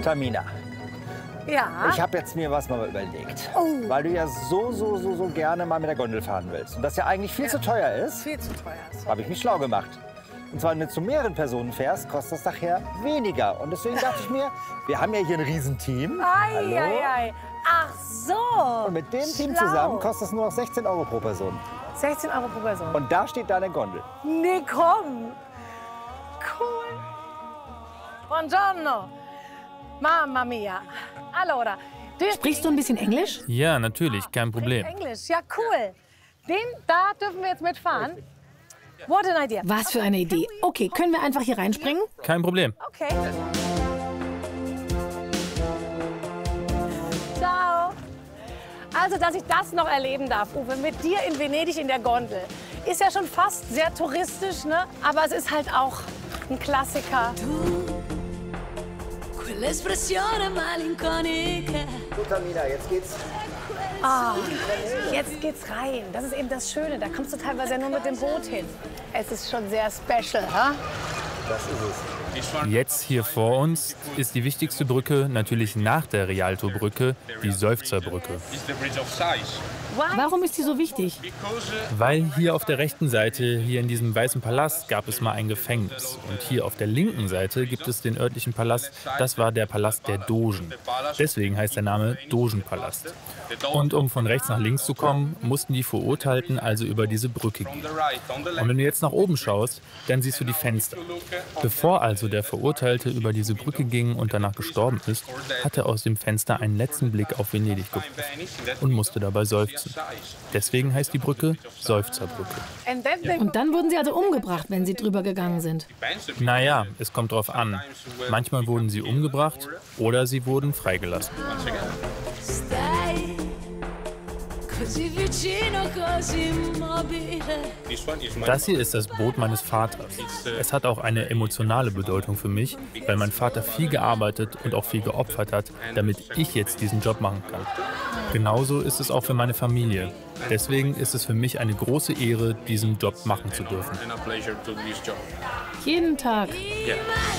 Tamina, Ja. ich habe jetzt mir was mal überlegt. Oh. Weil du ja so gerne mal mit der Gondel fahren willst. Und das ja eigentlich viel zu teuer ist, Viel zu teuer. habe ich mich schlau gemacht. Und zwar, wenn du zu mehreren Personen fährst, kostet das nachher weniger. Und deswegen dachte ich mir, wir haben ja hier ein Riesenteam. Hallo? Ei. Ach so. Und mit dem Team Schlau. zusammen kostet es nur noch 16 € pro Person. 16 € pro Person. Und da steht deine Gondel. Nee, komm. Cool. Buongiorno. Mamma mia. Allora. Sprichst du ein bisschen Englisch? Ja, natürlich, kein Problem. Englisch, ja cool. Da dürfen wir jetzt mitfahren. What an idea. Was für eine Idee. Okay, können wir einfach hier reinspringen? Kein Problem. Okay. Ciao. Also, dass ich das noch erleben darf, Uwe, mit dir in Venedig in der Gondel. Ist ja schon fast sehr touristisch, ne? Aber es ist halt auch ein Klassiker. Quell'espressione malinconica. So, Tamina, jetzt geht's. Jetzt geht's rein. Das ist eben das Schöne. Da kommst du teilweise ja nur mit dem Boot hin. Es ist schon sehr special, ha? Das ist es. Jetzt hier vor uns ist die wichtigste Brücke, natürlich nach der Rialto-Brücke, die Seufzerbrücke. Warum ist die so wichtig? Weil hier auf der rechten Seite, hier in diesem weißen Palast, gab es mal ein Gefängnis. Und hier auf der linken Seite gibt es den örtlichen Palast. Das war der Palast der Dogen. Deswegen heißt der Name Dogenpalast. Und um von rechts nach links zu kommen, mussten die Verurteilten also über diese Brücke gehen. Und wenn du jetzt nach oben schaust, dann siehst du die Fenster. Bevor also der Verurteilte über diese Brücke ging und danach gestorben ist, hat er aus dem Fenster einen letzten Blick auf Venedig geworfen und musste dabei seufzen. Deswegen heißt die Brücke Seufzerbrücke. Und dann wurden sie also umgebracht, wenn sie drüber gegangen sind. Naja, es kommt drauf an. Manchmal wurden sie umgebracht oder sie wurden freigelassen. Stai così vicino, così immobile. Das hier ist das Boot meines Vaters. Es hat auch eine emotionale Bedeutung für mich, weil mein Vater viel gearbeitet und auch viel geopfert hat, damit ich jetzt diesen Job machen kann. Genauso ist es auch für meine Familie. Deswegen ist es für mich eine große Ehre, diesen Job machen zu dürfen. Jeden Tag.